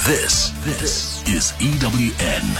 This is EWN.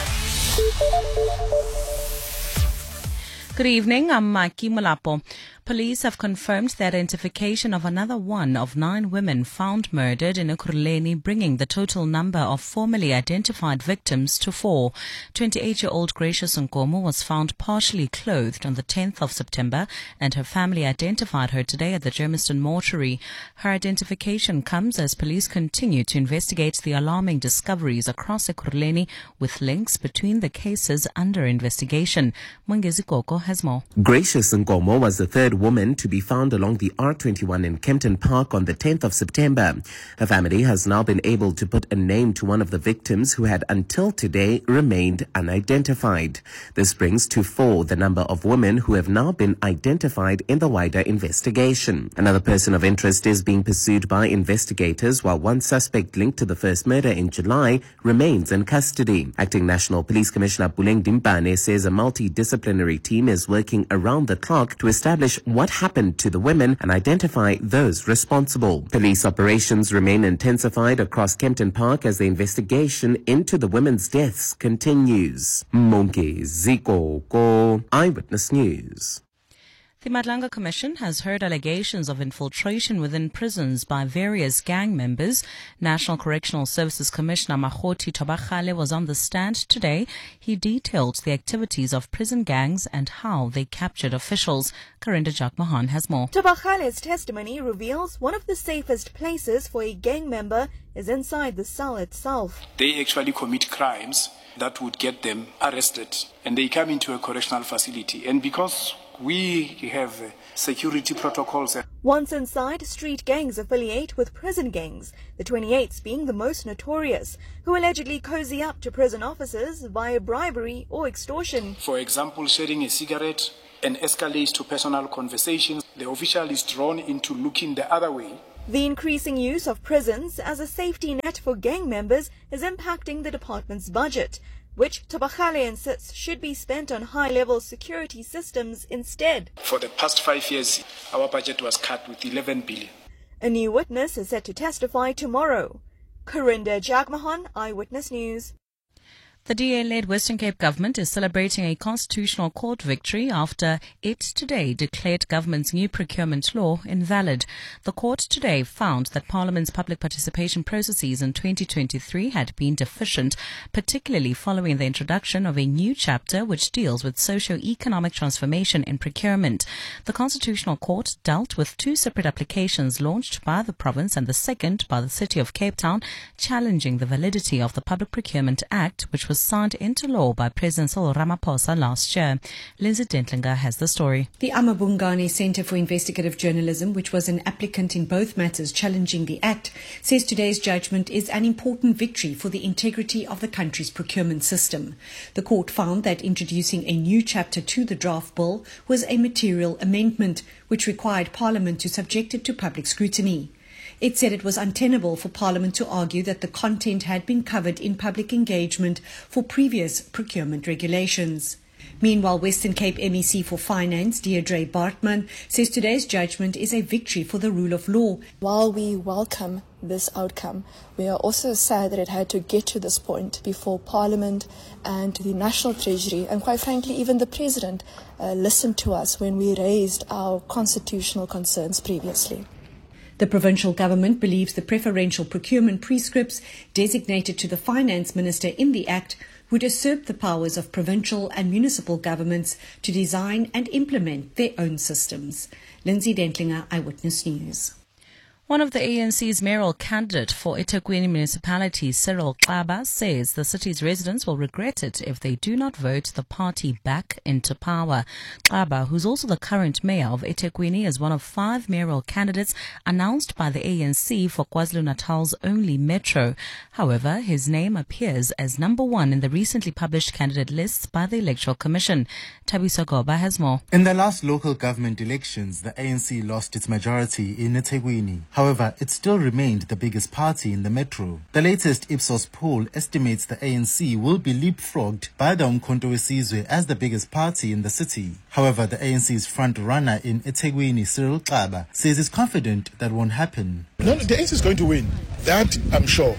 Good evening, I'm Maki Mulapo. Police have confirmed the identification of another one of 9 women found murdered in Ekurhuleni, bringing the total number of formally identified victims to 4. 28-year-old Gracious Nkomo was found partially clothed on the 10th of September, and her family identified her today at the Germiston mortuary. Her identification comes as police continue to investigate the alarming discoveries across Ekurhuleni, with links between the cases under investigation. Mungezi Koko has more. Gracious Nkomo was the third woman to be found along the R21 in Kempton Park on the 10th of September. Her family has now been able to put a name to one of the victims who had until today remained unidentified. This brings to 4 the number of women who have now been identified in the wider investigation. Another person of interest is being pursued by investigators, while one suspect linked to the first murder in July remains in custody. Acting National Police Commissioner Puleng Dimpane says a multidisciplinary team is working around the clock to establish what happened to the women and identify those responsible. Police operations remain intensified across Kempton Park as the investigation into the women's deaths continues. Mungezi Koko, Eyewitness News. The Madlanga Commission has heard allegations of infiltration within prisons by various gang members. National Correctional Services Commissioner Mahoti Tobachale was on the stand today. He detailed the activities of prison gangs and how they captured officials. Karinda Jakmahan has more. Tobachale's testimony reveals one of the safest places for a gang member is inside the cell itself. They actually commit crimes that would get them arrested, and they come into a correctional facility. And because we have security protocols. Once inside, street gangs affiliate with prison gangs, the 28th being the most notorious, who allegedly cozy up to prison officers via bribery or extortion. For example, sharing a cigarette and escalates to personal conversations. The official is drawn into looking the other way. The increasing use of prisons as a safety net for gang members is impacting the department's budget, which Tobachale insists should be spent on high-level security systems instead. For the past 5 years, our budget was cut with 11 billion. A new witness is set to testify tomorrow. Karinda Jagmahan, Eyewitness News. The DA-led Western Cape government is celebrating a constitutional court victory after it today declared government's new procurement law invalid. The court today found that Parliament's public participation processes in 2023 had been deficient, particularly following the introduction of a new chapter which deals with socio-economic transformation in procurement. The Constitutional Court dealt with 2 separate applications launched by the province and the second by the City of Cape Town, challenging the validity of the Public Procurement Act, which was signed into law by President Cyril Ramaphosa last year. Lindsay Dentlinger has the story. The Amabungane Centre for Investigative Journalism, which was an applicant in both matters challenging the Act, says today's judgment is an important victory for the integrity of the country's procurement system. The court found that introducing a new chapter to the draft bill was a material amendment, which required Parliament to subject it to public scrutiny. It said it was untenable for Parliament to argue that the content had been covered in public engagement for previous procurement regulations. Meanwhile, Western Cape MEC for Finance, Deirdre Bartman, says today's judgment is a victory for the rule of law. While we welcome this outcome, we are also sad that it had to get to this point before Parliament and the National Treasury, and quite frankly even the President, listened to us when we raised our constitutional concerns previously. The provincial government believes the preferential procurement prescripts designated to the Finance Minister in the Act would usurp the powers of provincial and municipal governments to design and implement their own systems. Lindsay Dentlinger, Eyewitness News. One of the ANC's mayoral candidate for eThekwini municipality, Cyril Xaba, says the city's residents will regret it if they do not vote the party back into power. Xaba, who's also the current mayor of eThekwini, is one of 5 mayoral candidates announced by the ANC for KwaZulu-Natal's only metro. However, his name appears as number 1 in the recently published candidate lists by the Electoral Commission. Thabiso Goba has more. In the last local government elections, the ANC lost its majority in eThekwini. However, it still remained the biggest party in the metro. The latest Ipsos poll estimates the ANC will be leapfrogged by the Umkhonto weSizwe as the biggest party in the city. However, the ANC's front-runner in eThekwini, Cyril Xaba, says he's confident that won't happen. No, the ANC is going to win. That I'm sure.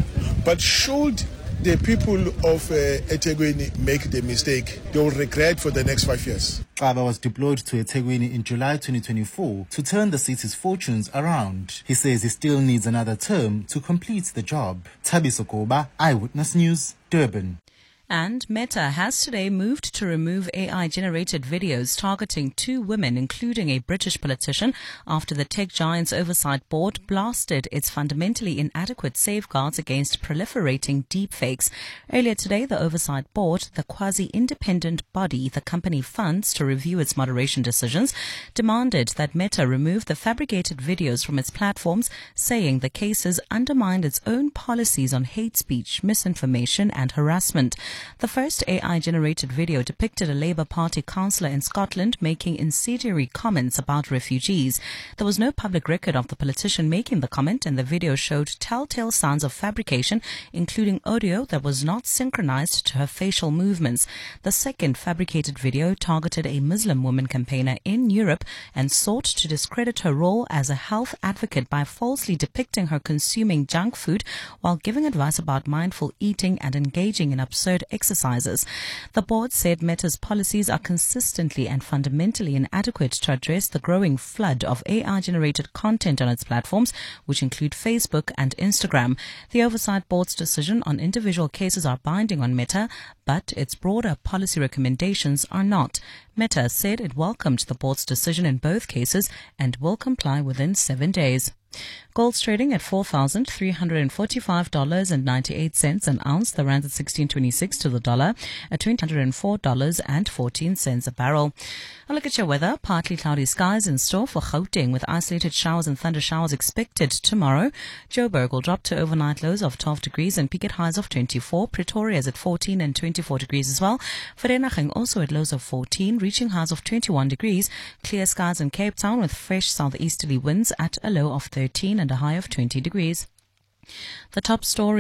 But should the people of eThekwini make the mistake, they will regret for the next 5 years. Xaba was deployed to eThekwini in July 2024 to turn the city's fortunes around. He says he still needs another term to complete the job. Thabiso Koba, Eyewitness News, Durban. And Meta has today moved to remove AI-generated videos targeting 2 women, including a British politician, after the tech giant's oversight board blasted its fundamentally inadequate safeguards against proliferating deepfakes. Earlier today, the oversight board, the quasi-independent body the company funds to review its moderation decisions, demanded that Meta remove the fabricated videos from its platforms, saying the cases undermined its own policies on hate speech, misinformation and harassment. The first AI-generated video depicted a Labour Party councillor in Scotland making incendiary comments about refugees. There was no public record of the politician making the comment, and the video showed telltale signs of fabrication, including audio that was not synchronized to her facial movements. The second fabricated video targeted a Muslim woman campaigner in Europe and sought to discredit her role as a health advocate by falsely depicting her consuming junk food while giving advice about mindful eating and engaging in absurd exercises. The board said Meta's policies are consistently and fundamentally inadequate to address the growing flood of AI-generated content on its platforms, which include Facebook and Instagram. The Oversight Board's decision on individual cases are binding on Meta, but its broader policy recommendations are not. Meta said it welcomed the board's decision in both cases and will comply within 7 days. Gold's trading at $4,345.98 an ounce. The rand at 16.26 to the dollar, at $204.14 a barrel. A look at your weather. Partly cloudy skies in store for Gauteng with isolated showers and thunder showers expected tomorrow. Joburg will drop to overnight lows of 12 degrees and peak at highs of 24. Pretoria is at 14 and 24 degrees as well. Vereeniging also at lows of 14, reaching highs of 21 degrees. Clear skies in Cape Town with fresh southeasterly winds at a low of 13 and a high of 20 degrees. The top story